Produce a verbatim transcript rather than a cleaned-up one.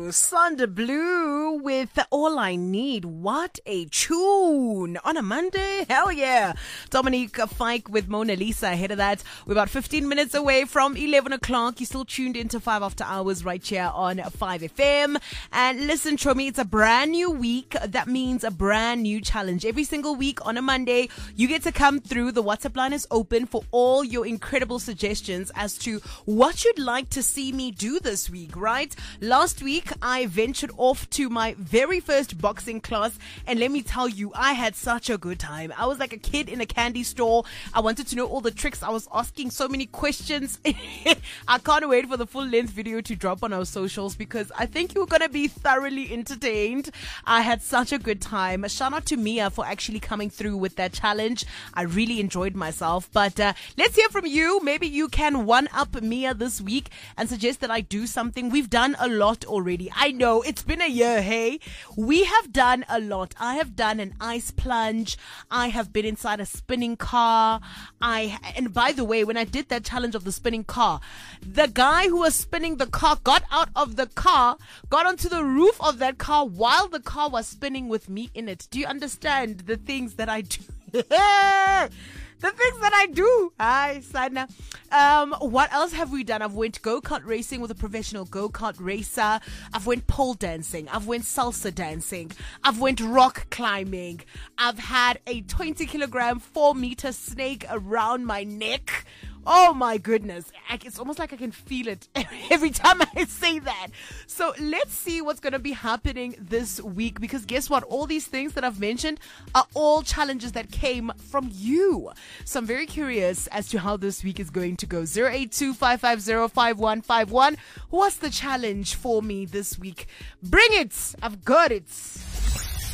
Sunder Blue with All I Need. What a tune on a Monday. Hell yeah. Dominique Fike with Mona Lisa. Ahead of that, we're about fifteen minutes away from eleven o'clock. You're still tuned into five After Hours right here on five F M. And listen, Chomi, it's a brand new week. That means a brand new challenge. Every single week on a Monday, you get to come through. The WhatsApp line is open for all your incredible suggestions as to what you'd like to see me do this week, right? Last week, I ventured off to my very first boxing class, and let me tell you, I had such a good time. I was like a kid in a candy store. I wanted to know all the tricks. I was asking so many questions. I can't wait for the full length video to drop on our socials because I think you're going to be thoroughly entertained. I had such a good time. Shout out to Mia for actually coming through with that challenge. I really enjoyed myself, but uh, let's hear from you. Maybe you can one up Mia this week and suggest that I do something. We've done a lot already. I know it's been a year. Hey, we have done a lot. I have done an ice plunge. I have been inside a spinning car. I, and by the way, when I did that challenge of the spinning car, the guy who was spinning the car got out of the car, got onto the roof of that car while the car was spinning with me in it. Do you understand the things that I do? The things that I do. Hi, Sana. Um, what else have we done? I've went go-kart racing with a professional go-kart racer. I've went pole dancing. I've went salsa dancing. I've went rock climbing. I've had a twenty kilogram, four meter snake around my neck. Oh my goodness. It's almost like I can feel it every time I say that. So let's see what's going to be happening this week, because guess what? All these things that I've mentioned are all challenges that came from you. So I'm very curious as to how this week is going to go. zero eight two, five five zero, five one five one. What's the challenge for me this week? Bring it. I've got it.